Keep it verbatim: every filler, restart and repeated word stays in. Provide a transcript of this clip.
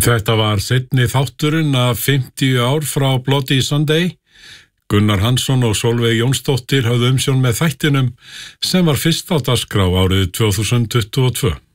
Þetta var seinni þátturinn af fimmtíu ár frá Bloody Sunday. Gunnar Hansson og Sólveig Jónsdóttir höfðu umsjón með þættinum sem var fyrst á dagskrá árið tvö þúsund tuttugu og tvö.